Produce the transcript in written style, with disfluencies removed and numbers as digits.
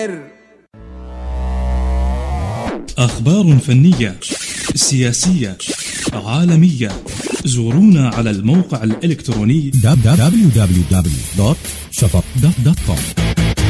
أخبار فنية، سياسية، عالمية. زورونا على الموقع الإلكتروني www.shafaq.com.